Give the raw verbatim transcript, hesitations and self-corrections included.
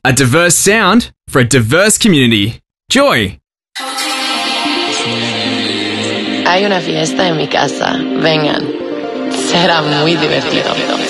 A diverse sound for a diverse community. Joy. Hay una fiesta en mi casa. Vengan. Será muy divertido.